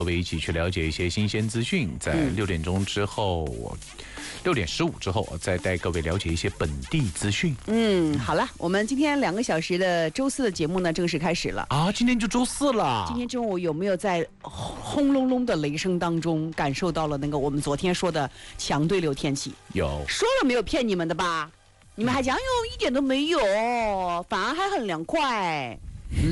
各位一起去了解一些新鲜资讯。在6点钟之后，6点15之后，再带各位了解一些本地资讯。 好了，我们今天2个小时的周四的节目呢，正式开始了啊！今天就周四了。 今天中午有没有在轰隆隆的雷声当中感受到了那个我们昨天说的强对流天气？ 有， 说了没有骗你们的吧？你们还讲一点都没有，反而还很凉快。